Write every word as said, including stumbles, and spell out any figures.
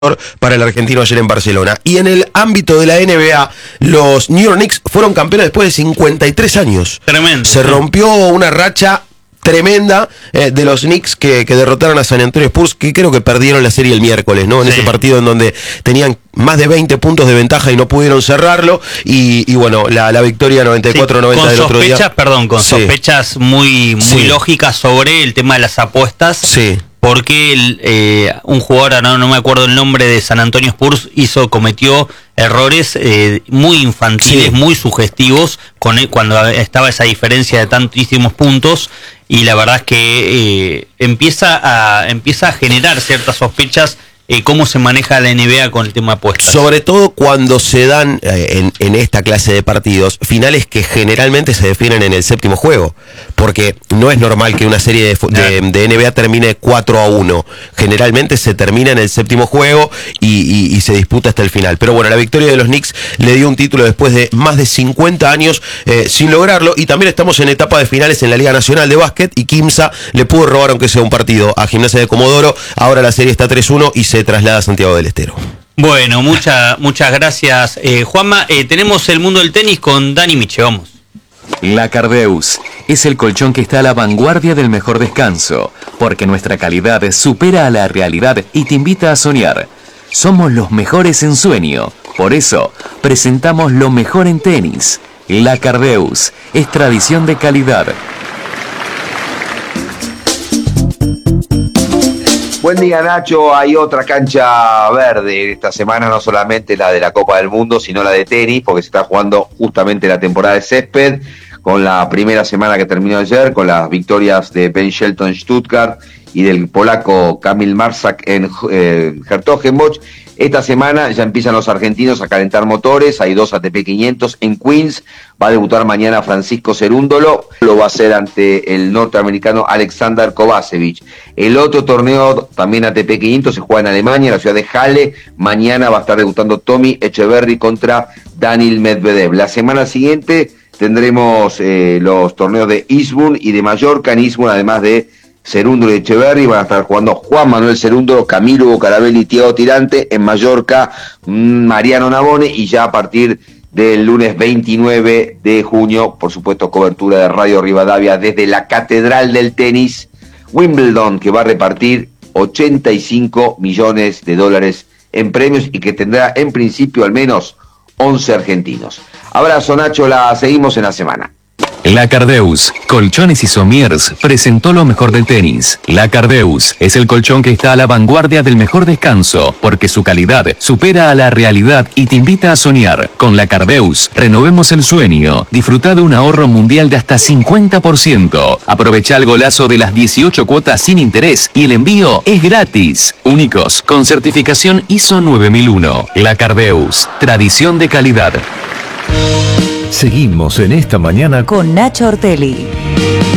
para el argentino ayer en Barcelona. Y en el ámbito de la N B A, los New York Knicks fueron campeones después de cincuenta y tres años. Tremendo. Se rompió una racha tremenda eh, de los Knicks que, que derrotaron a San Antonio Spurs, que creo que perdieron la serie el miércoles, ¿no? En sí. ese partido en donde tenían más de veinte puntos de ventaja y no pudieron cerrarlo. Y, y bueno, la, la victoria noventa y cuatro noventa sí, del otro día. Perdón, con sí. sospechas muy, muy sí. lógicas sobre el tema de las apuestas. Sí. Porque el, eh, un jugador, no, no me acuerdo el nombre, de San Antonio Spurs hizo, cometió errores eh, muy infantiles, sí. muy sugestivos, con él, cuando estaba esa diferencia de tantísimos puntos, y la verdad es que eh, empieza a empieza a generar ciertas sospechas eh, cómo se maneja la N B A con el tema apuestas. Sobre todo cuando se dan eh, en, en esta clase de partidos finales que generalmente se definen en el séptimo juego, porque no es normal que una serie de, de, de N B A termine cuatro a uno, generalmente se termina en el séptimo juego y, y, y se disputa hasta el final. Pero bueno, la victoria de los Knicks le dio un título después de más de cincuenta años eh, sin lograrlo, y también estamos en etapa de finales en la Liga Nacional de Básquet, y Quimsa le pudo robar aunque sea un partido a Gimnasia de Comodoro. Ahora la serie está tres uno y se traslada a Santiago del Estero. Bueno, mucha, muchas gracias, eh, Juanma. Eh, tenemos el mundo del tenis con Dani Miche, vamos. La Cardeus es el colchón que está a la vanguardia del mejor descanso, porque nuestra calidad supera a la realidad y te invita a soñar. Somos los mejores en sueño, por eso presentamos lo mejor en tenis. La Cardeus es tradición de calidad. Buen día, Nacho. Hay otra cancha verde esta semana, no solamente la de la Copa del Mundo, sino la de tenis, porque se está jugando justamente la temporada de césped, con la primera semana que terminó ayer, con las victorias de Ben Shelton en Stuttgart y del polaco Kamil Marsak en eh, Hertogenbosch. Esta semana ya empiezan los argentinos a calentar motores, hay dos A T P quinientos en Queens, va a debutar mañana Francisco Cerúndolo, lo va a hacer ante el norteamericano Alexander Kovacevic. El otro torneo, también A T P quinientos, se juega en Alemania, en la ciudad de Halle, mañana va a estar debutando Tommy Echeverry contra Daniil Medvedev. La semana siguiente tendremos eh, los torneos de Eastbourne y de Mallorca. En Eastbourne, además de Cerúndolo y Echeverry, van a estar jugando Juan Manuel Cerúndolo, Camilo Bucarabelli y Thiago Tirante. En Mallorca, Mariano Navone, y ya a partir del lunes veintinueve de junio, por supuesto, cobertura de Radio Rivadavia desde la Catedral del Tenis, Wimbledon, que va a repartir ochenta y cinco millones de dólares en premios y que tendrá en principio al menos once argentinos. Abrazo, Nacho, la seguimos en la semana. La Cardeus, Colchones y Somiers, presentó lo mejor del tenis. La Cardeus es el colchón que está a la vanguardia del mejor descanso, porque su calidad supera a la realidad y te invita a soñar. Con La Cardeus, renovemos el sueño. Disfruta de un ahorro mundial de hasta cincuenta por ciento. Aprovecha el golazo de las dieciocho cuotas sin interés y el envío es gratis. Únicos, con certificación I S O nueve mil uno. La Cardeus, tradición de calidad. Seguimos en esta mañana con Nacho Ortelli.